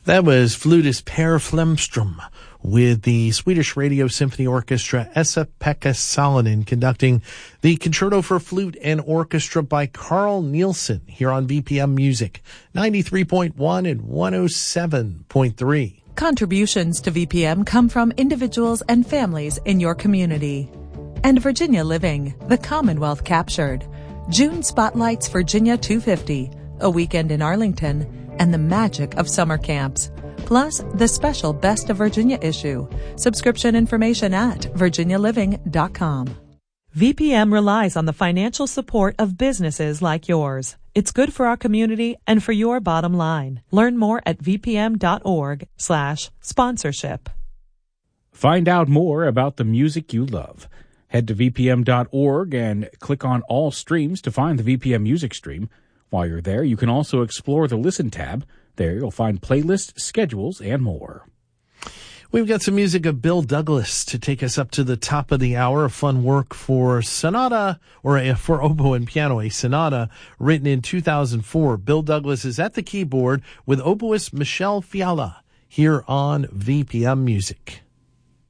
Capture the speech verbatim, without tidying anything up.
That was flutist Per Flemstrom with the Swedish Radio Symphony Orchestra Esa-Pekka Salonen conducting the Concerto for Flute and Orchestra by Carl Nielsen here on V P M Music, ninety-three point one and one oh seven point three. Contributions to V P M come from individuals and families in your community. And Virginia Living, the Commonwealth Captured. June spotlights Virginia two fifty, a weekend in Arlington, and the magic of summer camps. Plus, the special Best of Virginia issue. Subscription information at virginia living dot com. V P M relies on the financial support of businesses like yours. It's good for our community and for your bottom line. Learn more at vpm.org slash sponsorship. Find out more about the music you love. Head to v p m dot org and click on All Streams to find the V P M Music Stream. While you're there, you can also explore the Listen tab. There you'll find playlists, schedules, and more. We've got some music of Bill Douglas to take us up to the top of the hour. Of fun work for sonata, or for oboe and piano, a sonata written in two thousand four. Bill Douglas is at the keyboard with oboist Michelle Fiala here on V P M Music.